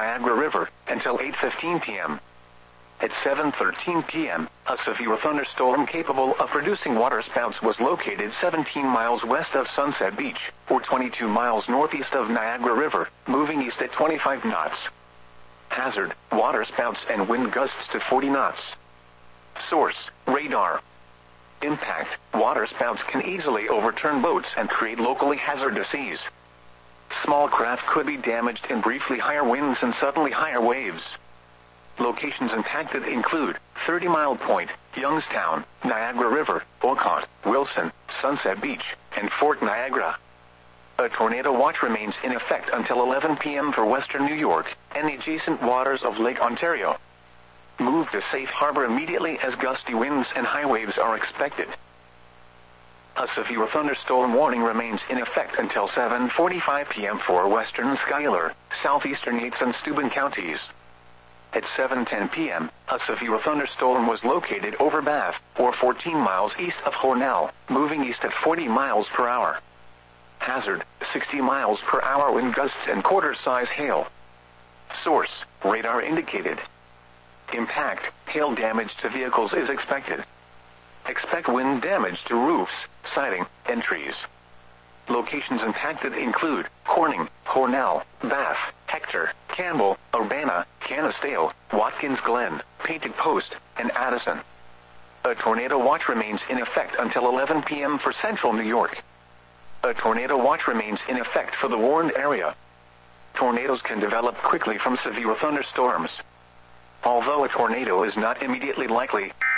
Niagara River, until 8:15 p.m. At 7:13 p.m., a severe thunderstorm capable of producing waterspouts was located 17 miles west of Sunset Beach, or 22 miles northeast of Niagara River, moving east at 25 knots. Hazard, waterspouts and wind gusts to 40 knots. Source, radar. Impact, waterspouts can easily overturn boats and create locally hazardous seas. Small craft could be damaged in briefly higher winds and suddenly higher waves. Locations impacted include 30 Mile Point, Youngstown, Niagara River, Olcott, Wilson, Sunset Beach, and Fort Niagara. A tornado watch remains in effect until 11 p.m. for western New York and the adjacent waters of Lake Ontario. Move to safe harbor immediately as gusty winds and high waves are expected. A severe thunderstorm warning remains in effect until 7:45 p.m. for western Schuyler, southeastern Yates and Steuben counties. At 7:10 p.m., a severe thunderstorm was located over Bath, or 14 miles east of Hornell, moving east at 40 miles per hour. Hazard, 60 miles per hour wind gusts and quarter-size hail. Source, radar indicated. Impact, hail damage to vehicles is expected. Expect wind damage to roofs, siding, and trees. Locations impacted include Corning, Hornell, Bath, Hector, Campbell, Urbana, Canisteo, Watkins Glen, Painted Post, and Addison. A tornado watch remains in effect until 11 p.m. for central New York. A tornado watch remains in effect for the warned area. Tornadoes can develop quickly from severe thunderstorms. Although a tornado is not immediately likely,